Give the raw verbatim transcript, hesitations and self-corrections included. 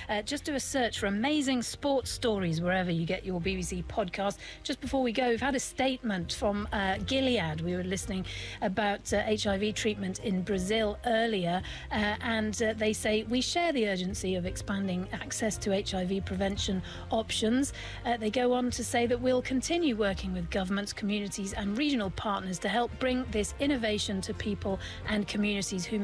Uh, just do a search for amazing sports stories wherever you get your B B C podcast. Just before we go, we've had a statement from uh, Gilead. We were listening about uh, H I V treatment in Brazil earlier, uh, and uh, they say, we share the urgency of expanding access to H I V prevention options. Uh, they go on to say that we'll continue working with governments, communities and regional partners to help bring this innovation to people and communities who